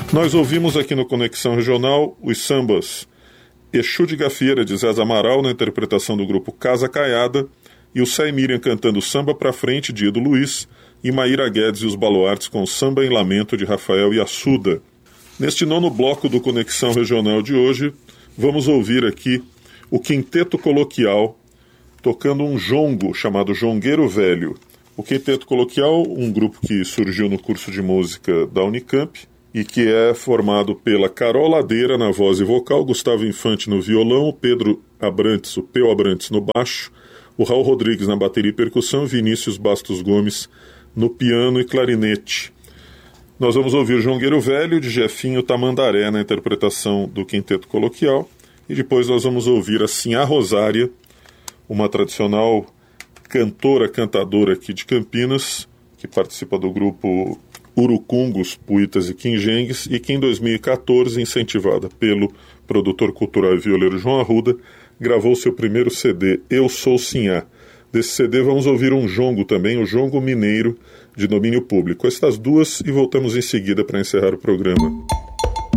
Nós ouvimos aqui no Conexão Regional os sambas Exu de Gafieira, de Zé Amaral, na interpretação do grupo Casa Caiada, e o Sai Miriam cantando Samba Pra Frente, de Edu Luiz, e Maíra Guedes e os Baluartes com Samba em Lamento, de Rafael Yassuda. Neste nono bloco do Conexão Regional de hoje, vamos ouvir aqui o Quinteto Coloquial, tocando um jongo chamado Jongueiro Velho. O Quinteto Coloquial, um grupo que surgiu no curso de música da Unicamp, e que é formado pela Carol Ladeira na voz e vocal, Gustavo Infante no violão, o Pedro Abrantes, o Peu Abrantes no baixo, o Raul Rodrigues na bateria e percussão, Vinícius Bastos Gomes no piano e clarinete. Nós vamos ouvir Jongueiro Velho, de Jefinho Tamandaré, na interpretação do Quinteto Coloquial, e depois nós vamos ouvir a Sinhá Rosária, uma tradicional cantadora aqui de Campinas, que participa do grupo Urucungos, Puitas e Quinjengues, e que em 2014, incentivada pelo produtor cultural e violeiro João Arruda, gravou seu primeiro CD, Eu Sou Sinhá. Desse CD vamos ouvir um jongo também, o Jongo Mineiro, de domínio público. Estas duas, e voltamos em seguida para encerrar o programa.